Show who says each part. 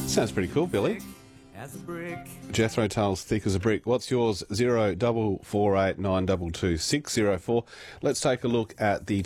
Speaker 1: Sounds pretty cool, Billy.
Speaker 2: As a brick.
Speaker 1: Jethro Tull's Thick as a Brick. What's yours? 0448 922 604. Let's take a look at the